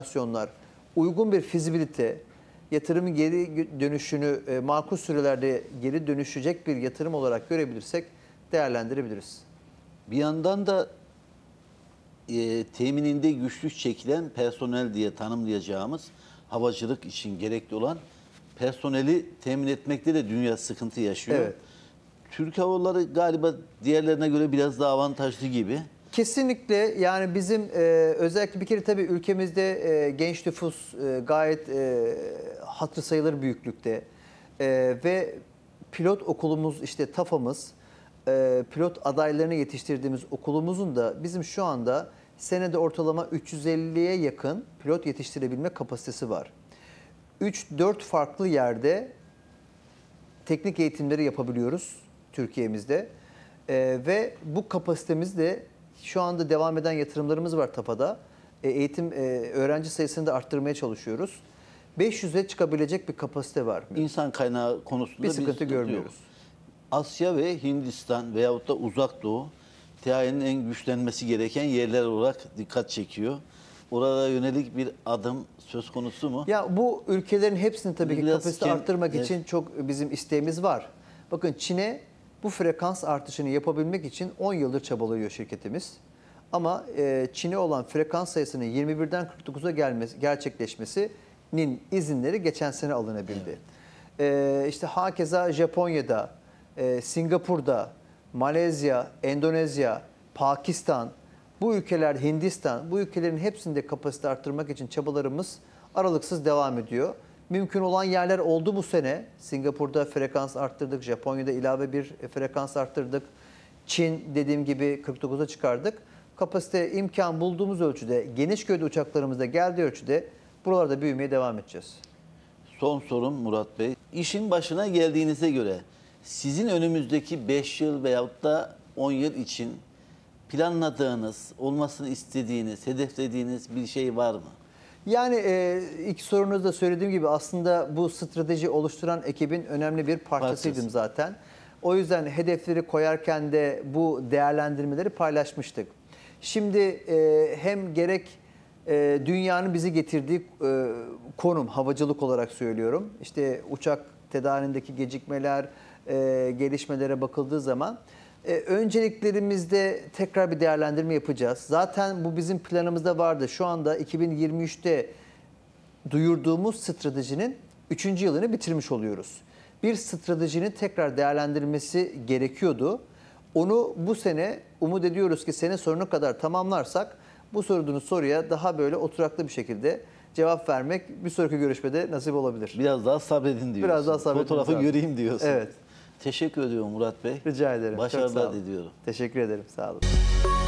operasyonlar, uygun bir fizibilite, yatırımın geri dönüşünü makul sürelerde geri dönüşecek bir yatırım olarak görebilirsek değerlendirebiliriz. Bir yandan da temininde güçlük çekilen personel diye tanımlayacağımız havacılık için gerekli olan personeli temin etmekte de dünya sıkıntı yaşıyor. Evet. Türk Hava Yolları galiba diğerlerine göre biraz daha avantajlı gibi. Kesinlikle, yani bizim özellikle bir kere tabii ülkemizde genç nüfus gayet hatırı sayılır büyüklükte ve pilot okulumuz, işte TAFA'mız, pilot adaylarını yetiştirdiğimiz okulumuzun da bizim şu anda senede ortalama 350'ye yakın pilot yetiştirebilme kapasitesi var. 3-4 farklı yerde teknik eğitimleri yapabiliyoruz Türkiye'mizde. Ve bu kapasitemizde şu anda devam eden yatırımlarımız var TAFA'da. Öğrenci sayısını da arttırmaya çalışıyoruz. 500'e çıkabilecek bir kapasite var. İnsan kaynağı konusunda Bir sıkıntı görmüyoruz. yok. Asya ve Hindistan veyahut da Uzak Doğu TİA'nın en güçlenmesi gereken yerler olarak dikkat çekiyor. Orada yönelik bir adım söz konusu mu? Ya bu ülkelerin hepsini tabii ki Biraz kapasite arttırmak için çok bizim isteğimiz var. Bakın Çin'e bu frekans artışını yapabilmek için 10 yıldır çabalıyor şirketimiz. Ama Çin'e olan frekans sayısının 21'den 49'a gerçekleşmesinin izinleri geçen sene alınabildi. İşte hakeza Japonya'da, Singapur'da, Malezya, Endonezya, Pakistan, bu ülkeler, Hindistan, bu ülkelerin hepsinde kapasite arttırmak için çabalarımız aralıksız devam ediyor. Mümkün olan yerler oldu bu sene. Singapur'da frekans arttırdık, Japonya'da ilave bir frekans arttırdık. Çin dediğim gibi 49'a çıkardık. Kapasite imkan bulduğumuz ölçüde, geniş gövde uçaklarımızda geldiği ölçüde buralarda büyümeye devam edeceğiz. Son sorum Murat Bey. İşin başına geldiğinize göre sizin önümüzdeki 5 yıl veyahut da 10 yıl için planladığınız, olmasını istediğiniz, hedeflediğiniz bir şey var mı? Yani ilk sorunuzda söylediğim gibi aslında bu strateji oluşturan ekibin önemli bir parçasıydım zaten. O yüzden hedefleri koyarken de bu değerlendirmeleri paylaşmıştık. Şimdi hem gerek dünyanın bizi getirdiği konum, havacılık olarak söylüyorum. İşte uçak tedarindeki gecikmeler, gelişmelere bakıldığı zaman önceliklerimizde tekrar bir değerlendirme yapacağız. Zaten bu bizim planımızda vardı. Şu anda 2023'te duyurduğumuz stratejinin 3. yılını bitirmiş oluyoruz. Bir stratejinin tekrar değerlendirilmesi gerekiyordu. Onu bu sene umut ediyoruz ki sene sonuna kadar tamamlarsak bu sorduğunuz soruya daha böyle oturaklı bir şekilde cevap vermek bir sonraki görüşmede nasip olabilir. Biraz daha sabredin diyorsun. Biraz daha sabredin. Fotoğrafı göreyim diyorsun. Evet. Teşekkür ediyorum Murat Bey. Rica ederim. Başarılar diliyorum. Teşekkür ederim. Sağ olun.